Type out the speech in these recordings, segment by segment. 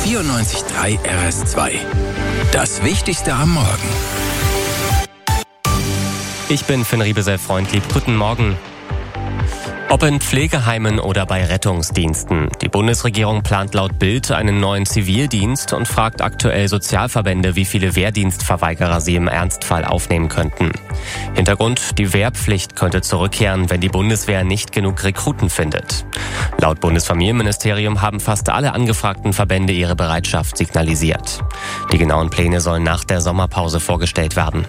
94.3 RS2. Das Wichtigste am Morgen. Ich bin Finn Riebesell-Freundlieb. Guten Morgen. Ob in Pflegeheimen oder bei Rettungsdiensten. Die Bundesregierung plant laut Bild einen neuen Zivildienst und fragt aktuell Sozialverbände, wie viele Wehrdienstverweigerer sie im Ernstfall aufnehmen könnten. Hintergrund: die Wehrpflicht könnte zurückkehren, wenn die Bundeswehr nicht genug Rekruten findet. Laut Bundesfamilienministerium haben fast alle angefragten Verbände ihre Bereitschaft signalisiert. Die genauen Pläne sollen nach der Sommerpause vorgestellt werden.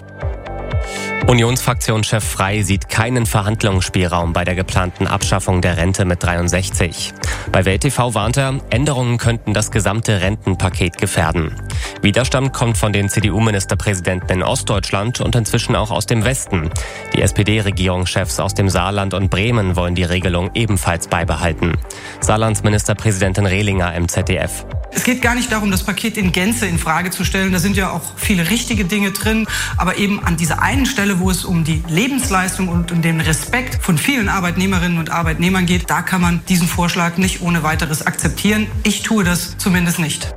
Unionsfraktionschef Frey sieht keinen Verhandlungsspielraum bei der geplanten Abschaffung der Rente mit 63. Bei Welt TV warnt er, Änderungen könnten das gesamte Rentenpaket gefährden. Widerstand kommt von den CDU-Ministerpräsidenten in Ostdeutschland und inzwischen auch aus dem Westen. Die SPD-Regierungschefs aus dem Saarland und Bremen wollen die Regelung ebenfalls beibehalten. Saarlands Ministerpräsidentin Rehlinger im ZDF. Es geht gar nicht darum, das Paket in Gänze in Frage zu stellen. Da sind ja auch viele richtige Dinge drin. Aber eben an dieser einen Stelle, wo es um die Lebensleistung und um den Respekt von vielen Arbeitnehmerinnen und Arbeitnehmern geht, da kann man diesen Vorschlag nicht ohne weiteres akzeptieren. Ich tue das zumindest nicht.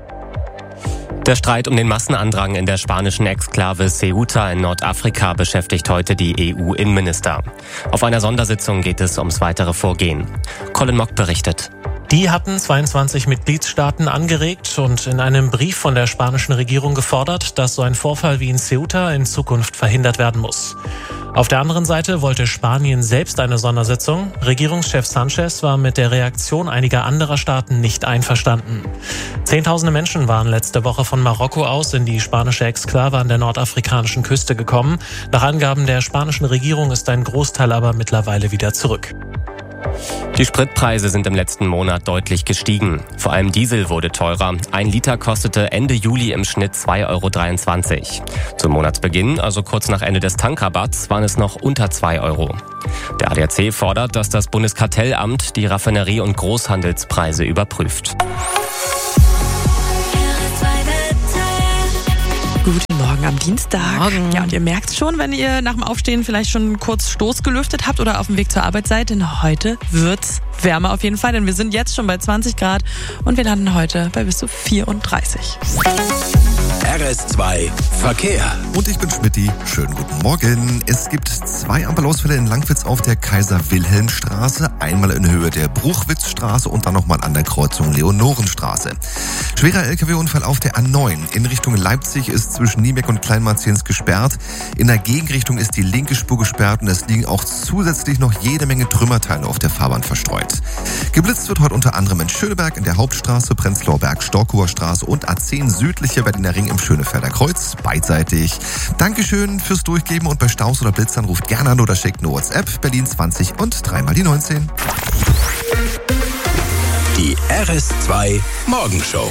Der Streit um den Massenandrang in der spanischen Exklave Ceuta in Nordafrika beschäftigt heute die EU-Innenminister. Auf einer Sondersitzung geht es ums weitere Vorgehen. Colin Mock berichtet. Die hatten 22 Mitgliedstaaten angeregt und in einem Brief von der spanischen Regierung gefordert, dass so ein Vorfall wie in Ceuta in Zukunft verhindert werden muss. Auf der anderen Seite wollte Spanien selbst eine Sondersitzung. Regierungschef Sanchez war mit der Reaktion einiger anderer Staaten nicht einverstanden. Zehntausende Menschen waren letzte Woche von Marokko aus in die spanische Exklave an der nordafrikanischen Küste gekommen. Nach Angaben der spanischen Regierung ist ein Großteil aber mittlerweile wieder zurück. Die Spritpreise sind im letzten Monat deutlich gestiegen. Vor allem Diesel wurde teurer. 1 Liter kostete Ende Juli im Schnitt 2,23 €. Zum Monatsbeginn, also kurz nach Ende des Tankrabatts, waren es noch unter 2 €. Der ADAC fordert, dass das Bundeskartellamt die Raffinerie- und Großhandelspreise überprüft. Guten Morgen am Dienstag. Morgen. Ja, und ihr merkt schon, wenn ihr nach dem Aufstehen vielleicht schon kurz Stoß gelüftet habt oder auf dem Weg zur Arbeit seid, denn heute wird's wärmer auf jeden Fall, denn wir sind jetzt schon bei 20 Grad und wir landen heute bei bis zu 34. RS2 Verkehr. Und ich bin Schmidti. Schönen guten Morgen. Es gibt 2 Ampelausfälle in Langwitz auf der Kaiser-Wilhelm-Straße. Einmal in Höhe der Bruchwitzstraße und dann nochmal an der Kreuzung Leonorenstraße. Schwerer LKW-Unfall auf der A9. In Richtung Leipzig ist zwischen Niebeck und Kleinmarziens gesperrt. In der Gegenrichtung ist die linke Spur gesperrt und es liegen auch zusätzlich noch jede Menge Trümmerteile auf der Fahrbahn verstreut. Geblitzt wird heute unter anderem in Schöneberg, in der Hauptstraße, Prenzlauer Berg, Storkower Straße und A10 südliche Berliner Ring im Schönefelder Kreuz, beidseitig. Dankeschön fürs Durchgeben und bei Staus oder Blitzern ruft gerne an oder schickt eine WhatsApp, Berlin 20 und 3 mal die 19. Die RS2 Morgenshow.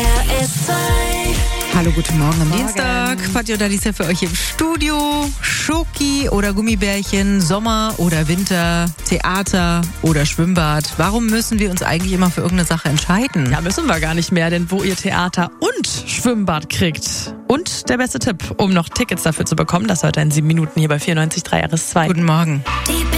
Hallo, guten Morgen am Dienstag. Fatih und Alicia für euch im Studio. Schoki oder Gummibärchen, Sommer oder Winter, Theater oder Schwimmbad. Warum müssen wir uns eigentlich immer für irgendeine Sache entscheiden? Ja, müssen wir gar nicht mehr, denn wo ihr Theater und Schwimmbad kriegt. Und der beste Tipp, um noch Tickets dafür zu bekommen, das heute in 7 Minuten hier bei 94.3 RS2. Guten Morgen.